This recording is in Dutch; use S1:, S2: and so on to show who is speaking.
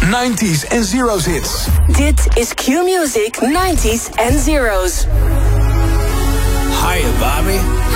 S1: 90s en zeros hits.
S2: Dit is Q-Music 90s en zeros.
S3: Hiya, Bobby.